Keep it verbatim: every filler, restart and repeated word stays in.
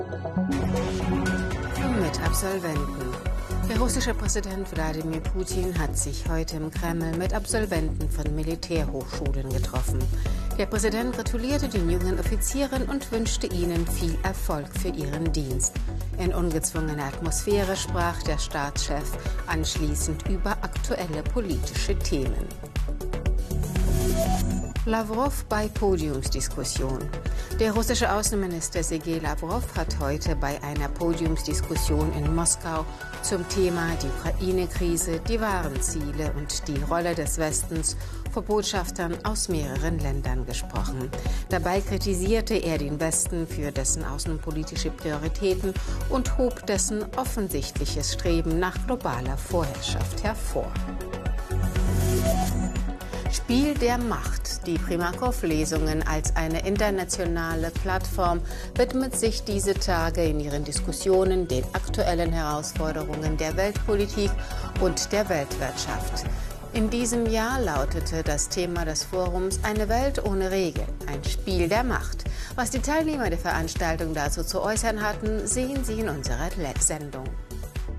Mit Absolventen. Der russische Präsident Wladimir Putin hat sich heute im Kreml mit Absolventen von Militärhochschulen getroffen. Der Präsident gratulierte den jungen Offizieren und wünschte ihnen viel Erfolg für ihren Dienst. In ungezwungener Atmosphäre sprach der Staatschef anschließend über aktuelle politische Themen. Lavrov bei Podiumsdiskussion. Der russische Außenminister Sergei Lavrov hat heute bei einer Podiumsdiskussion in Moskau zum Thema die Ukraine-Krise, die wahren Ziele und die Rolle des Westens vor Botschaftern aus mehreren Ländern gesprochen. Dabei kritisierte er den Westen für dessen außenpolitische Prioritäten und hob dessen offensichtliches Streben nach globaler Vorherrschaft hervor. Spiel der Macht. Die Primakow-Lesungen als eine internationale Plattform widmet sich diese Tage in ihren Diskussionen den aktuellen Herausforderungen der Weltpolitik und der Weltwirtschaft. In diesem Jahr lautete das Thema des Forums eine Welt ohne Regeln, ein Spiel der Macht. Was die Teilnehmer der Veranstaltung dazu zu äußern hatten, sehen Sie in unserer Sendung.